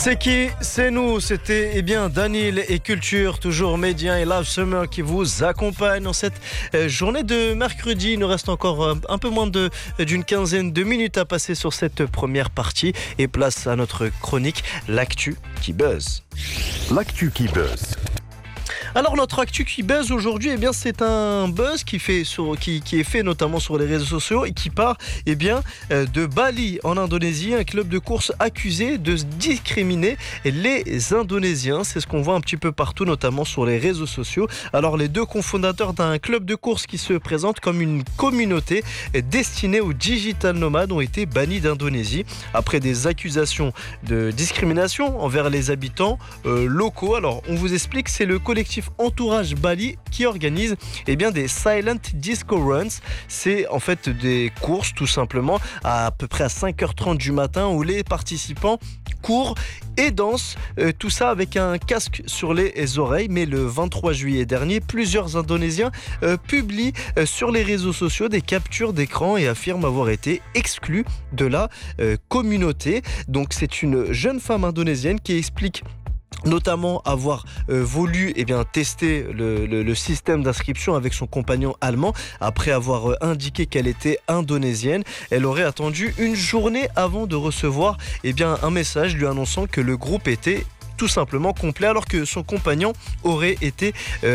C'est qui? C'est nous. C'était Daniel et Culture, toujours Média et Love Summer qui vous accompagnent dans cette journée de mercredi. Il nous reste encore un peu moins d'une quinzaine de minutes à passer sur cette première partie et place à notre chronique, l'actu qui buzz. L'actu qui buzz. Alors notre actu qui buzz aujourd'hui, c'est un buzz qui est fait notamment sur les réseaux sociaux et qui part de Bali en Indonésie, un club de course accusé de discriminer les Indonésiens. C'est ce qu'on voit un petit peu partout, notamment sur les réseaux sociaux. Alors les deux cofondateurs d'un club de course qui se présente comme une communauté destinée aux digital nomades ont été bannis d'Indonésie après des accusations de discrimination envers les habitants locaux. Alors on vous explique, c'est le collectif Entourage Bali qui organise des Silent Disco Runs. C'est en fait des courses tout simplement à peu près à 5h30 du matin où les participants courent et dansent, tout ça avec un casque sur les oreilles. Mais le 23 juillet dernier, plusieurs Indonésiens publient sur les réseaux sociaux des captures d'écran et affirment avoir été exclus de la communauté. Donc c'est une jeune femme indonésienne qui explique notamment avoir voulu tester le système d'inscription avec son compagnon allemand après avoir indiqué qu'elle était indonésienne. Elle aurait attendu une journée avant de recevoir un message lui annonçant que le groupe était tout simplement complet, alors que son compagnon aurait été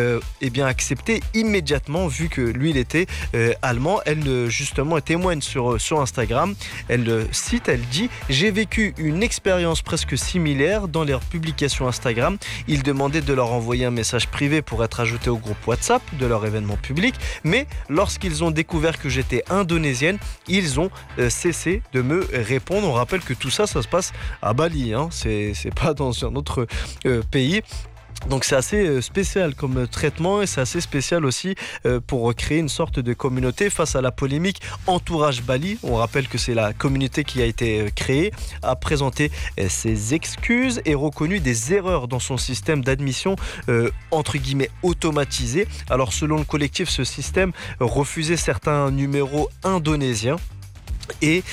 accepté immédiatement vu que lui il était allemand. Elle justement témoigne sur Instagram. Elle cite, elle dit: j'ai vécu une expérience presque similaire dans leurs publications Instagram. Ils demandaient de leur envoyer un message privé pour être ajouté au groupe WhatsApp de leur événement public, mais lorsqu'ils ont découvert que j'étais indonésienne, ils ont cessé de me répondre. On rappelle que tout ça se passe à Bali, c'est pas dans un autre pays. Donc c'est assez spécial comme traitement et c'est assez spécial aussi pour créer une sorte de communauté face à la polémique. Entourage Bali, on rappelle que c'est la communauté qui a été créée, a présenté ses excuses et reconnu des erreurs dans son système d'admission entre guillemets automatisé. Alors selon le collectif, ce système refusait certains numéros indonésiens et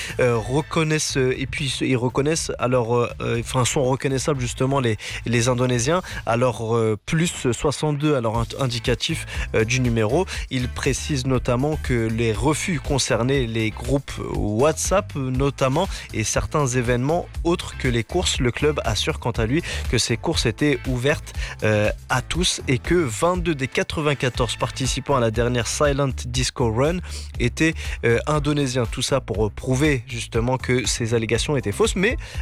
ils reconnaissent alors sont reconnaissables justement les Indonésiens alors plus 62 alors indicatif du numéro. Il précise notamment que les refus concernaient les groupes WhatsApp notamment et certains événements autres que les courses. Le club assure quant à lui que ces courses étaient ouvertes à tous et que 22 des 94 participants à la dernière Silent Disco Run étaient indonésiens. Tout ça pour prouver justement que ces allégations étaient fausses, mais